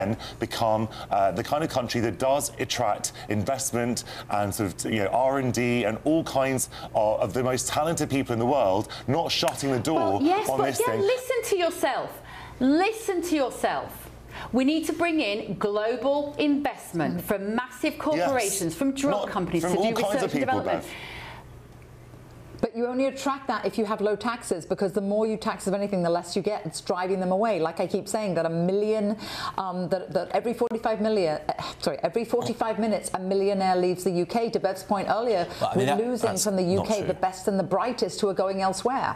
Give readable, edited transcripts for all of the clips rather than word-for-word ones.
become the kind of country that does attract investment and sort of, R&D and all kinds of the most talented people in the world, not shutting the door on this thing. Listen to yourself. Listen to yourself. We need to bring in global investment from massive corporations, from drug companies to do research and development. But you only attract that if you have low taxes, because the more you tax of anything, the less you get. It's driving them away. Like I keep saying, that that every 45 minutes a millionaire leaves the UK. To Bev's point earlier, we're losing from the UK the best and the brightest who are going elsewhere.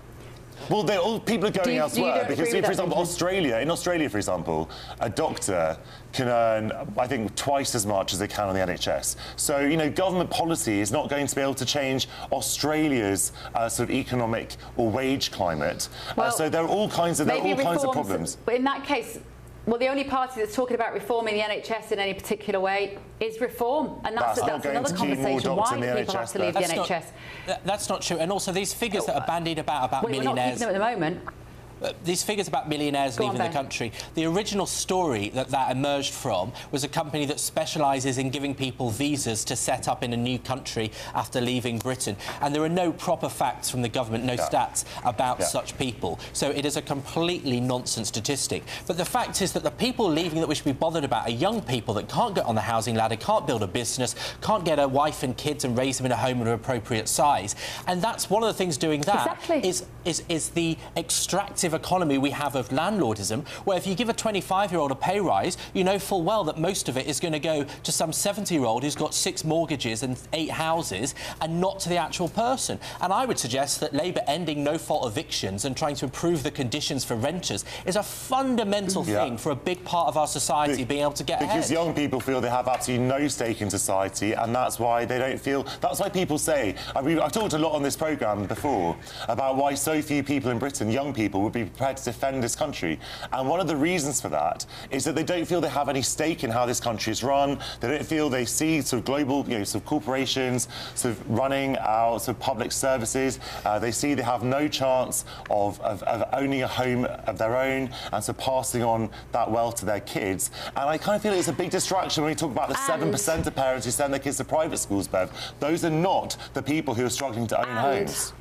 Well, people are going elsewhere because, for example, in Australia, for example, a doctor can earn, I think, twice as much as they can on the NHS. So, government policy is not going to be able to change Australia's sort of economic or wage climate. So there are all kinds of problems. But in that case, well, the only party that's talking about reforming the NHS in any particular way is Reform, and that's another conversation. Why do people have to leave the NHS? That's not true. And also these figures that are bandied about millionaires. We're not keeping them at the moment. These figures about millionaires leaving the country, the original story that emerged from was a company that specialises in giving people visas to set up in a new country after leaving Britain. And there are no proper facts from the government, no stats about such people. So it is a completely nonsense statistic. But the fact is that the people leaving that we should be bothered about are young people that can't get on the housing ladder, can't build a business, can't get a wife and kids and raise them in a home of an appropriate size. And that's one of the things doing that is the extractive economy we have of landlordism, where if you give a 25-year-old a pay rise, you know full well that most of it is going to go to some 70-year-old who's got 6 mortgages and 8 houses and not to the actual person. And I would suggest that Labour ending no-fault evictions and trying to improve the conditions for renters is a fundamental thing for a big part of our society being able to get ahead. Because young people feel they have absolutely no stake in society, and that's why they don't feel... That's why people say... I've talked a lot on this programme before about why so few people in Britain, young people, would be prepared to defend this country. And one of the reasons for that is that they don't feel they have any stake in how this country is run. They don't feel they see sort of global, sort of corporations sort of running our sort of public services. They see they have no chance of owning a home of their own and so passing on that wealth to their kids. And I kind of feel it's a big distraction when we talk about the 7% of parents who send their kids to private schools, Bev. Those are not the people who are struggling to own homes.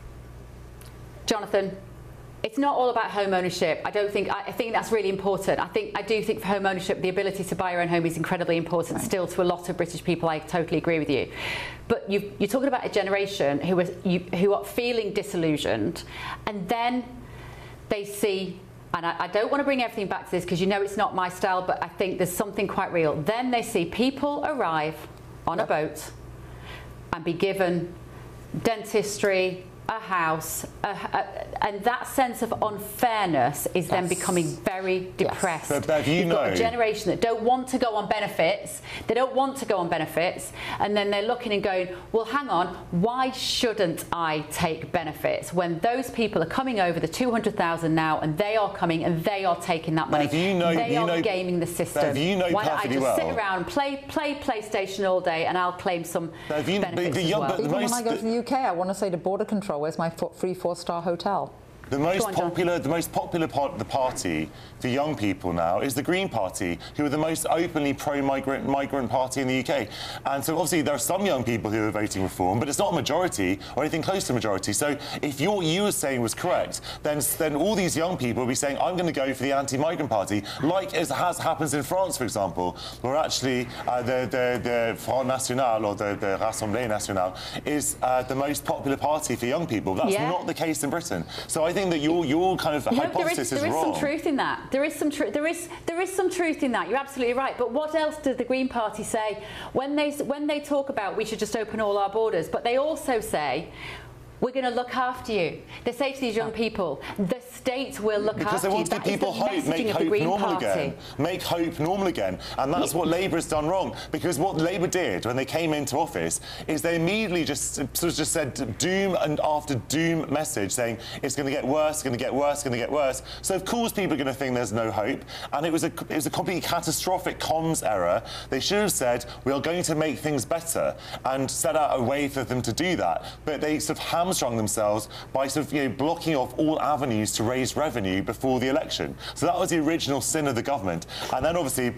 Jonathan, it's not all about home ownership. I think that's really important. I do think for home ownership, the ability to buy your own home is incredibly important still to a lot of British people. I totally agree with you. But you're talking about a generation who are feeling disillusioned, and then they see, and I don't want to bring everything back to this because it's not my style, but I think there's something quite real. Then they see people arrive on a boat and be given dentistry, a house, and that sense of unfairness is then becoming very depressed. But Bev, You've got a generation that don't want to go on benefits. They don't want to go on benefits, and then they're looking and going, well, hang on, why shouldn't I take benefits when those people are coming over the 200,000 now, and they are coming and they are taking that money? They are gaming the system. Bev, why don't I just sit around and play PlayStation all day, and I'll claim some benefits as well? Even when I go to the UK, I want to say to border control, where's my free 4-star hotel? The most popular part of the party for young people now is the Green Party, who are the most openly pro-migrant party in the UK. And so obviously there are some young people who are voting Reform, but it's not a majority or anything close to a majority. So if what you were saying was correct, then all these young people will be saying, I'm going to go for the anti-migrant party, like it happens in France, for example, where actually the Front National or the Rassemblement National is the most popular party for young people. That's not the case in Britain. So I think that your kind of hypothesis is wrong. There is some truth in that. There is some truth in that. You're absolutely right. But what else does the Green Party say when they talk about we should just open all our borders? But they also say, we're going to look after you. They say to these young people, the state will look after you. Because they want to give people hope, make hope normal again. Make hope normal again. And that's what Labour has done wrong. Because what Labour did when they came into office is they immediately just said doom and after doom message, saying it's going to get worse, it's going to get worse, it's going to get worse. So of course people are going to think there's no hope. And it was a completely catastrophic comms error. They should have said, we are going to make things better, and set out a way for them to do that. But they sort of hamstrung themselves by blocking off all avenues to raise revenue before the election. So that was the original sin of the government. And then obviously